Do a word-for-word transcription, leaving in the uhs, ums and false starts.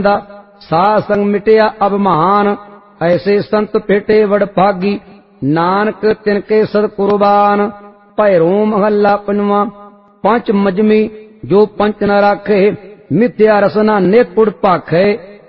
दा साध संग मिटिया अभिमान, ऐसे संत भेटे वड भागी, नानक तिनके सद कुर्बान। भैरो महला पंजवा। पंच मजमी जो पंच न राखे, मिथ्या रसना नेक पुड़ भाखे,